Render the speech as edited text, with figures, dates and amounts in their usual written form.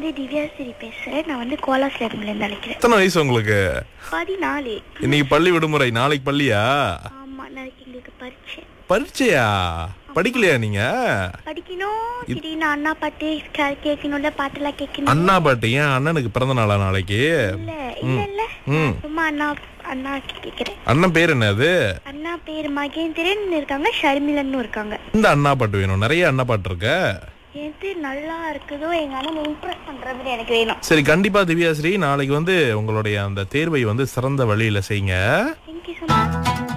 திவ்யாசிரி பேசுறேன். நான் கோலாஸ்லேருந்து அழைக்கிறேன். எத்தனை வயசு உங்களுக்கு? 14. இன்னைக்கு பள்ளி விடுமுறை, நாளைக்கு பள்ளியா? ஆமா, நாளைக்கு எங்களுக்கு பரீட்சை. பரீட்சையா? படிக்கலையா நீங்க? படிக்கணும். திடீர்னு அண்ணா பாட்டு கேட்கணும்ல, பாட்டெல்லாம் கேட்கணும். அண்ணா பாட்டு? ஏன் அண்ணனுக்கு பிறந்த நாளா நாளைக்கு? இல்ல இல்ல இல்ல, சும்மா அண்ணா கேக்குறேன். அண்ணன் பேர் என்னது? அண்ணா பேர் மகேந்திரன் இருக்காங்க, ஷர்மிலன்னு இருக்காங்க. இந்த அண்ணா பாட்டு வேணும். நிறைய அண்ணா பாட்டு இருக்க. எது நல்லா இருக்குதோ எங்க அண்ணன் இம்ப்ரெஸ் பண்ற மாதிரி எனக்கு வேணும். சரி, கண்டிப்பா திவ்யாஸ்ரீ, நாளைக்கு உங்களுடைய அந்த தேர்வை சிறந்த வழியில செய்யுங்க. Thank you so much.